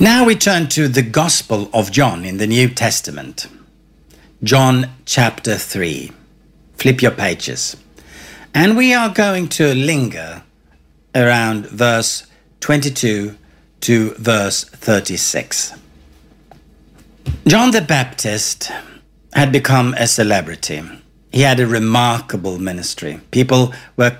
Now we turn to the Gospel of John in the New Testament. John chapter 3. Flip your pages. And we are going to linger around verse 22 to verse 36. John the Baptist had become a celebrity. He had a remarkable ministry. People were